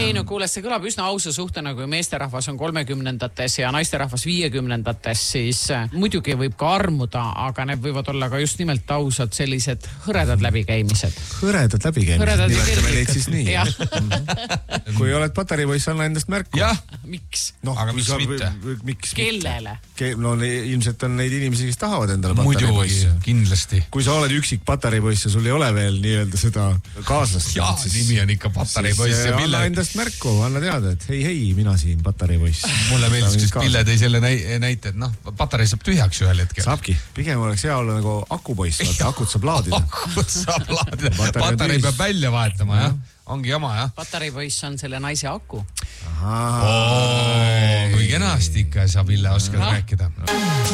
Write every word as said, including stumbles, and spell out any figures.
ei no kuule, see kõlab üsna ausa suhtena, kui meesterahvas on kolmekümnendates ja naisterahvas viiekümnendates, siis muidugi võib ka armuda, aga need võivad olla ka just nimelt ausad sellised hõredad läbikäimised. Hõredad läbikäimised, nimetame neid siis nii. Kui oled patareipoiss, anna endast märku. Jah. Miks? No, aga miks mitte? Miks Kellele? Ke, no ilmselt on neid inimesi, kes tahavad endale patareipoissi. Muidugi, kindlasti. Kui sa oled üksik patareipoiss ja sul ei ole veel nii-öelda seda kaaslast. Jaa, siis, nimi on ikka patareipoiss. Anna endast märku, anna teada, et hei, hei, mina siin patareipoiss. Mulle meeldis, kes Pille tõi selle näite, et noh, patarei saab tühjaks ühel hetkel. Saabki. Pigem oleks hea olla nagu akupoiss, vaata, akut saab laadida. Akut saab laadida. Patarei peab välja vahetama, jah. Ongi jama, jah. Patareipoiss on selle naise aku. Kui kenasti ikka sa, Pille, oskad rääkida.